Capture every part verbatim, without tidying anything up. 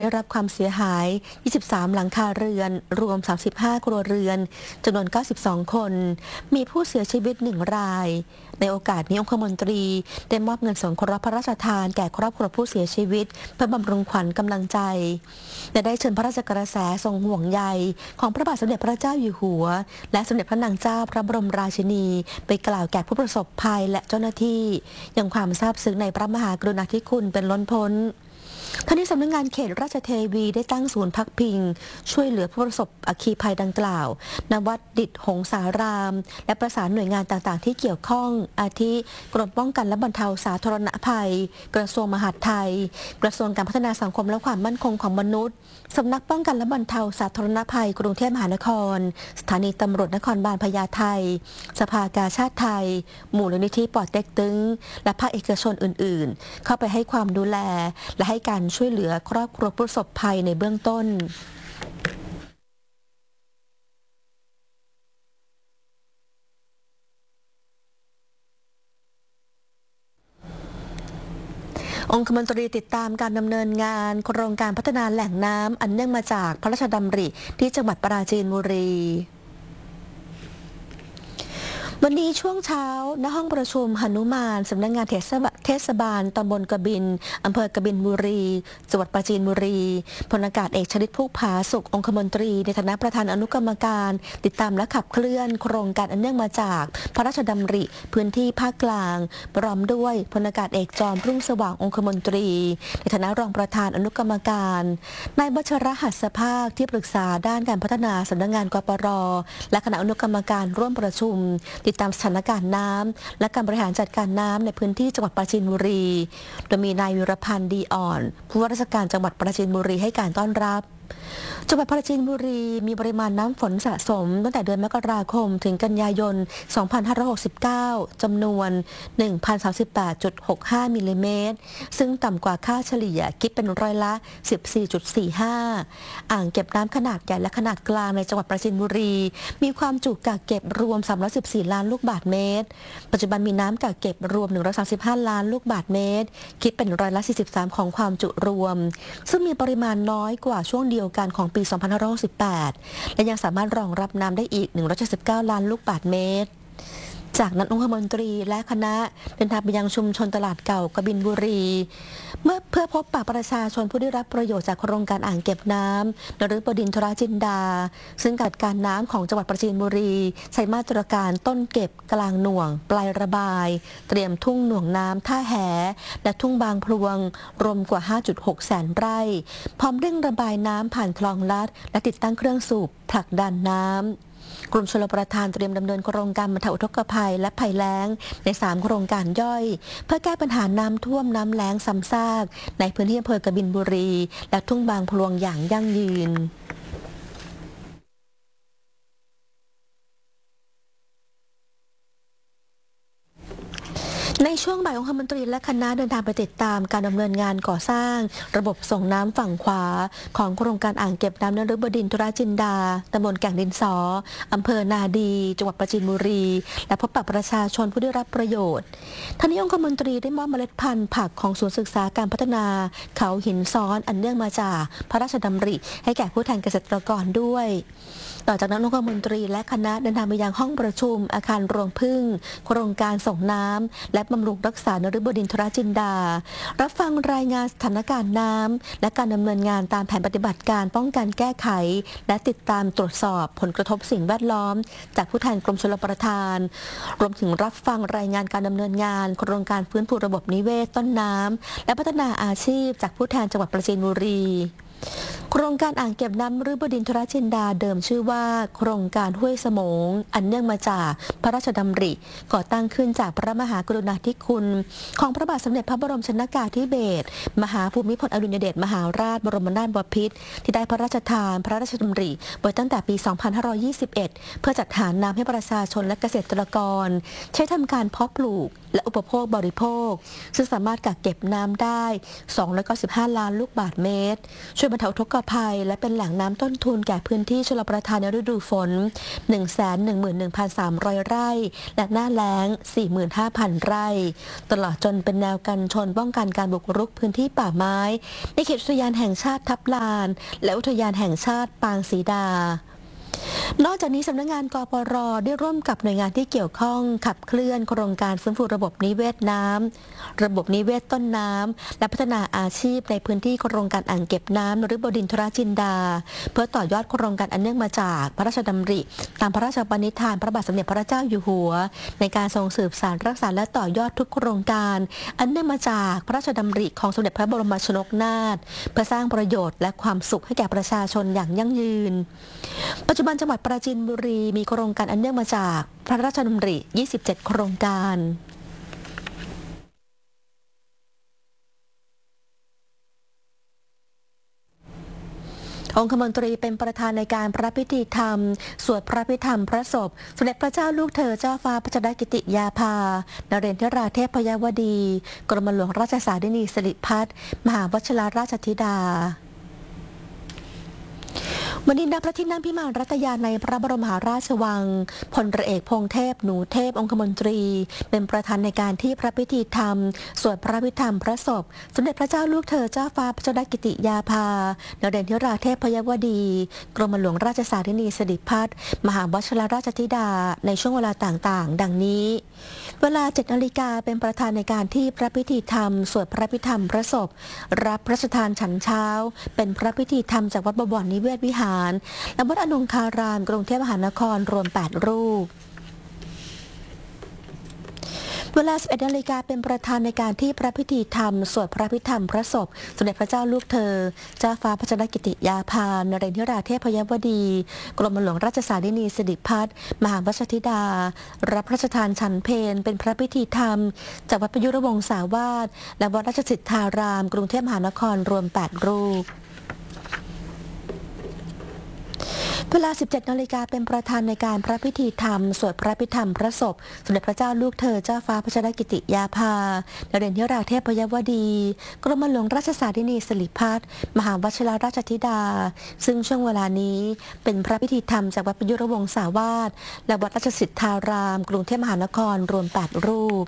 ได้รับความเสียหาย ยี่สิบสาม หลังคาเรือน รวม สามสิบห้า ครัวเรือน จำนวน เก้าสิบสอง คน มีผู้เสียชีวิต หนึ่ง ราย ในโอกาสนี้องคมนตรีได้มอบเงินสงเคราะห์พระราชทานแก่ครอบครัวผู้เสียชีวิตเพื่อบำรุงขวัญกำลังใจและได้เชิญพระราชกระแสทรงห่วงใยของพระบาทสมเด็จพระเจ้าอยู่หัวและสมเด็จพระนางเจ้าพระบรมราชินีไปกล่าวแก่ผู้ประสบภัยและเจ้าหน้าที่ยังความซาบซึ้งในพระมหากรุณาธิคุณเป็นล้นพ้นทั้งนี้สำนักงานเขตราชเทวีได้ตั้งศูนย์พักพิงช่วยเหลือผู้ประสบอัคคีภัยดังกล่าวณวัดดิษฐ์หงสารามและประสานหน่วยงานต่างๆที่เกี่ยวข้องอาทิกรมป้องกันและบรรเทาสาธารณภัยกระทรวงมหาดไทยกระทรวงการพัฒนาสังคมและความมั่นคงของมนุษย์สำนักป้องกันและบรรเทาสาธารณภัยกรุงเทพมหานครสถานีตำรวจนครบาลพญาไทสภากาชาติไทยมูลนิธิปอเต็กตึงและภาคเอกชนอื่นๆเข้าไปให้ความดูแลและให้การช่วยเหลือครอบครัวผู้ประสบภัยในเบื้องต้นองคมนตรีติดตามการดำเนินงานโครงการพัฒนาแหล่งน้ำอันเนื่องมาจากพระราชดำริที่จังหวัดปราจีนบุรีวันนี้ช่วงเช้าณห้องประชุมหนุมานสำนักงานเทศบาลตำบลกบินอำเภอกบินบุรีจังหวัดปราจีนบุรีพลอากาศเอกชลิตภูผาสุของคมนตรีในฐานะประธานอนุกรรมการติดตามและขับเคลื่อนโครงการอันเนื่องมาจากพระราชดำริพื้นที่ภาคกลางพร้อมด้วยพลอากาศเอกจอมรุ่งสว่างองคมนตรีในฐานะรองประธานอนุกรรมการนายวัชรหัสภาคที่ปรึกษาด้านการพัฒนาสำนักงานกปรและคณะอนุกรรมการร่วมประชุมติดตามสถานการณ์น้ำและการบริหารจัดการน้ำในพื้นที่จังหวัดปราจีนบุรีโดยมีนายวิรพันธ์ดีอ่อนผู้ว่าราชการจังหวัดปราจีนบุรีให้การต้อนรับจังหวัดปราจีนบุรีมีปริมาณน้ำฝนสะสมตั้งแต่เดือนมกราคมถึงกันยายน สองพันห้าร้อยหกสิบเก้า จำนวน หนึ่งพันสามสิบแปดจุดหกห้า มิลลิเมตรซึ่งต่ำกว่าค่าเฉลี่ยคิดเป็นร้อยละ สิบสี่จุดสี่ห้า อ่างเก็บน้ำขนาดใหญ่และขนาดกลางในจังหวัดปราจีนบุรีมีความจุกักเก็บรวมสามร้อยสิบสี่ล้านลูกบาศก์เมตรปัจจุบันมีน้ำกักเก็บรวมหนึ่งร้อยสามสิบห้าล้านลูกบาศก์เมตรคิดเป็นร้อยละ สี่สิบสาม ของความจุรวมซึ่งมีปริมาณน้อยกว่าช่วงเดียวกันของปี สองพันห้าร้อยหกสิบแปด และยังสามารถรองรับน้ำได้อีก หนึ่งร้อยเจ็ดสิบเก้า ล้านลูกบาศก์เมตรจากนั้นองคมนตรีและคณะเดินทางไปยังชุมชนตลาดเก่ากบินบุรีเมื่อเพื่อพบปะประชาชนผู้ได้รับประโยชน์จากโครงการอ่างเก็บน้ำนฤบดินทรจินดาซึ่งการการน้ำของจังหวัดปราจีนบุรีใช้มาตรการต้นเก็บกลางหน่วงปลายระบายเตรียมทุ่งหน่วงน้ำท่าแหและทุ่งบางพลวงรวมกว่า ห้าจุดหก แสนไร่พร้อมเร่งระบายน้ำผ่านคลองลัดและติดตั้งเครื่องสูบผลักดันน้ำกรมชลประทานเตรียมดำเนินโครงการบรรเทาอุทกภัยและภัยแล้งในสามโครงการย่อยเพื่อแก้ปัญหาน้ำท่วมน้ำแล้งซ้ำซากในพื้นที่อำเภอกบินบุรีและทุ่งบางพลวงอย่างยั่งยืนในช่วงบ่ายองคมนตรีและคณะเดินทางไปติดตามการดำเนินงานก่อสร้างระบบส่งน้ำฝั่งขวาของโครงการอ่างเก็บน้ำนฤบดินทรจินดาตำบลแก่งดินสออำเภอนาดีจังหวัดปราจีนบุรีและพบปะประชาชนผู้ได้รับประโยชน์ทั้งนี้องคมนตรีได้มอบเมล็ดพันธุ์ผักของศูนย์ศึกษาการพัฒนาเขาหินซ้อนอันเนื่องมาจากพระราชดำริให้แก่ผู้แทนเกษตรกรด้วยต่อจากนั้นองคมนตรีและคณะเดินทางไปยังห้องประชุมอาคารรวงพึ่งโครงการส่งน้ำและบำรุงรักษานฤบดินทรจินดารับฟังรายงานสถานการณ์น้ำและการดำเนินงานตามแผนปฏิบัติการป้องกันแก้ไขและติดตามตรวจสอบผลกระทบสิ่งแวดล้อมจากผู้แทนกรมชลประทานรวมถึงรับฟังรายงานการดำเนินงานโครงการฟื้นฟูระบบนิเวศต้นน้ำและพัฒนาอาชีพจากผู้แทนจังหวัดปราจีนบุรีโครงการอ่างเก็บน้ำนฤบดินทรจินดาเดิมชื่อว่าโครงการห้วยสมงอันเนื่องมาจากพระราชดำริก่อตั้งขึ้นจากพระมหากรุณาธิคุณของพระบาทสมเด็จพระบรมชนกาธิเบศรมหาภูมิพลอดุลยเดชมหาราชบรมนาถบพิตรที่ได้พระราชทานพระราชดำริไว้ตั้งแต่ปี สองพันห้าร้อยยี่สิบเอ็ด เพื่อจัดหาน้ำให้ประชาชนและเกษตรกรใช้ทำการเพาะปลูกและอุปโภคบริโภคซึ่งสามารถกักเก็บน้ำได้สองร้อยเก้าสิบห้าล้านลูกบาศก์เมตรช่วยบรรเทาอุทกอดภัยและเป็นแหล่งน้ำต้นทุนแก่พื้นที่ชลประทานในฤดูฝน หนึ่งแสนหนึ่งหมื่นหนึ่งพันสามร้อย ไร่ และหน้าแล้ง สี่หมื่นห้าพัน ไร่ ตลอดจนเป็นแนวกันชนป้องกันการบุกรุกพื้นที่ป่าไม้ในเขตอุทยานแห่งชาติทับลานและอุทยานแห่งชาติปางศรีดานอกจากนี้สำนักงานกปร.ได้ร่วมกับหน่วยงานที่เกี่ยวข้องขับเคลื่อนโครงการฟื้นฟูระบบนิเวศน้ำระบบนิเวศต้นน้ำและพัฒนาอาชีพในพื้นที่โครงการอ่างเก็บน้ำนฤบดินทรจินดาเพื่อต่อยอดโครงการอันเนื่องมาจากพระราชดำริตามพระราชปณิธานพระบาทสมเด็จพระเจ้าอยู่หัวในการทรงสืบสานรักษาและต่อยอดทุกโครงการอันเนื่องมาจากพระราชดำริของสมเด็จพระบรมชนกนาถเพื่อสร้างประโยชน์และความสุขให้แก่ประชาชนอย่างยั่งยืนปัจจุบันจังหวัดปราจีนบุรีมีโครงการอันเนื่องมาจากพระราชดำริ ยี่สิบเจ็ด โครงการองคมนตรีเป็นประธานในการพระพิธีธรรมสวดพระพิธรรมพระศพสมเด็จพระเจ้าลูกเธอเจ้าฟ้าพัชรกิติยาภานเรนทราเทพยวดีกรมหลวงราชสารินีสิริพัฒน์มหาวชิรราชธิดาวันนี้ณพระที่นั่งพิมานรัตยาในพระบรมมหาราชวังพลเรือเอกพงษ์เทพหนูเทพองคมนตรีเป็นประธานในการที่พระพิธีธรรมสวดพระพิธรรมพระศพสมเด็จพระเจ้าลูกเธอเจ้าฟ้าพัชรกิติยาภานเรนทราเทพยวดีกรมหลวงราชสารินีสิริพัฒน์มหาวชิรราชธิดาในช่วงเวลาต่างๆดังนี้เวลา เจ็ด นาฬิกาเป็นประธานในการที่พระพิธีธรรมสวดพระพิธรรมพระศพรับพระราชทานฉันเช้าเป็นพระพิธีธรรมจากวัดบวรนิเวศวิหารและวัดอนงคารามกรุงเทพมหานครรวมแปดรูปเวลา สิบเอ็ด นาฬิกาเป็นประธานในการที่พระพิธีธรรมสวดพระพิธรรมพระศพสมเด็จพระเจ้าลูกเธอเจ้าฟ้าพัชรกิติยาภานเรนทราเทพยวดีกรมหลวงราชสารินีสิริพัฒน์มหาวชิรธิดารับพระราชทานฉันเพลเป็นพระพิธีธรรมจากวัดประยุรวงศาวาสและวัดราชสิทธารามกรุงเทพมหานครรวมแปดรูปเวลา สิบเจ็ด นาฬิกาเป็นประธานในการพระพิธีธรรมสวดพระพิธรรมพระศพสมเด็จพระเจ้าลูกเธอเจ้าฟ้าพัชรกิติยาภานเรนทราเทพยวดีกรมหลวงราชสารินีสิริพัฒน์มหาวชิรราชธิดาซึ่งช่วงเวลานี้เป็นพระพิธีธรรมจากวัดประยุรวงศาวาสและวัดราชสิทธารามกรุงเทพมหานครรวมแปดรูป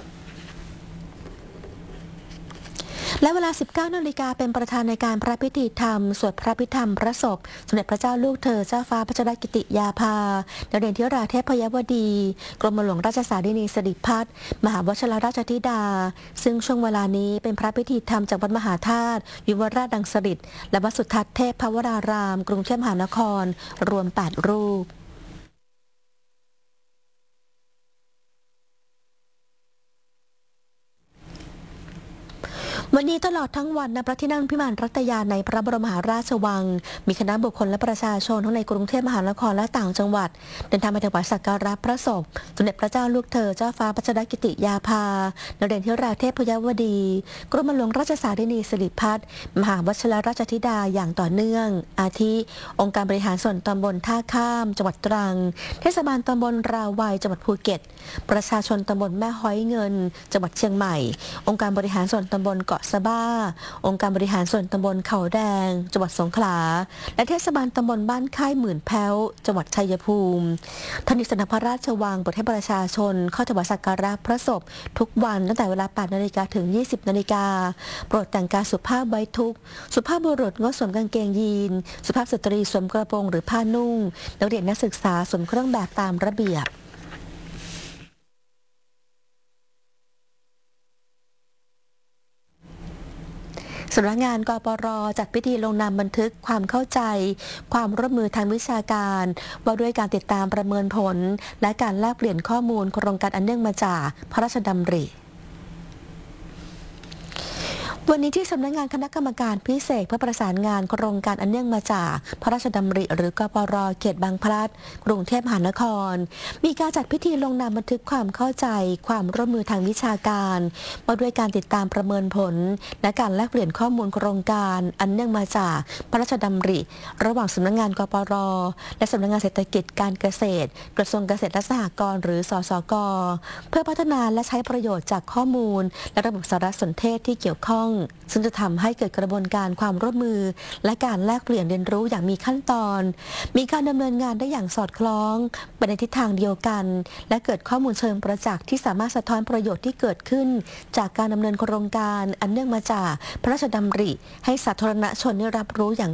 และเวลา สิบเก้า นาฬิกาเป็นประธานในการพระพิธีธรรมสวดพระพิธรรมพระศพสมเด็จพระเจ้าลูกเธอเจ้าฟ้าพัชรกิติยาภานเรนทราเทพยวดีกรมหลวงราชสารินีสิริพัฒน์มหาวชิรราชธิดาซึ่งช่วงเวลานี้เป็นพระพิธีธรรมจากวัดมหาธาตุยุวราชดังสฤษฎ์และวัดสุทัศน์เทพพวรารามกรุงเทพมหานครรวมแปดรูปวันนี้ตลอดทั้งวันณพระที่นั่งพิมานรัตยาในพระบรมมหาราชวังมีคณะบุคคลและประชาชนทั้งในกรุงเทพมหานครและต่างจังหวัดเดินทางไปถวายสักการะพระศพสมเด็จพระเจ้าลูกเธอเจ้าฟ้าพัชรกิติยาภานเรนทราเทพยวดีกรมหลวงราชสารินีสิริพัฒน์มหาวชิรราชธิดาอย่างต่อเนื่องอาทิองค์การบริหารส่วนตำบลท่าข้ามจังหวัดตรังเทศบาลตำบลราวัยจังหวัดภูเก็ตประชาชนตำบลแม่ฮ้อยเงินจังหวัดเชียงใหม่องค์การบริหารส่วนตำบลเกาะสะบ้าองค์การบริหารส่วนตำบลเขาแดงจังหวัดสงขลาและเทศบาลตำบลบ้านค่ายหมื่นแพ้วจังหวัดชัยภูมิท่านอิสระพระราชวังเปิดให้ประชาชนเข้าถวายสักการะพระศพทุกวันตั้งแต่เวลา แปด นาฬิกาถึง ยี่สิบ นาฬิกาโปรดแต่งกายสุภาพไว้ทุกสุภาพบุรุษงดสวมกางเกงยีนสุภาพสตรีสวมกระโปรงหรือผ้านุ่งนักเรียนนักศึกษาสวมเครื่องแบบตามระเบียบสำนักงานกปร.จัดพิธีลงนามบันทึกความเข้าใจความร่วมมือทางวิชาการว่าด้วยการติดตามประเมินผลและการแลกเปลี่ยนข้อมูลโครงการอันเนื่องมาจากพระราชดำริวันนี้ที่สำนักงานคณะกรรมการพิเศษเพื่อประสานงานโครงการอันเนื่องมาจากพระราชดำริหรือกปร.เขตบางพลัดกรุงเทพมหานครมีการจัดพิธีลงนามบันทึกความเข้าใจความร่วมมือทางวิชาการว่าด้วยการติดตามประเมินผลและการแลกเปลี่ยนข้อมูลโครงการอันเนื่องมาจากพระราชดำริระหว่างสำนักงานกปร.และสำนักงานเศรษฐกิจการเกษตรกระทรวงเกษตรและสหกรณ์หรือสสก.เพื่อพัฒนาและใช้ประโยชน์จากข้อมูลและระบบสารสนเทศที่เกี่ยวข้องซึ่งจะทำให้เกิดกระบวนการความร่วมมือ และการแลกเปลี่ยนเรียนรู้อย่างมีขั้นตอน มีการดำเนินงานได้อย่างสอดคล้องไปในทิศทางเดียวกัน และเกิดข้อมูลเชิงประจักษ์ที่สามารถสะท้อนประโยชน์ที่เกิดขึ้น จากการดำเนินโครงการอันเนื่องมาจากพระราชดำริให้สาธารณชนได้รับรู้อย่าง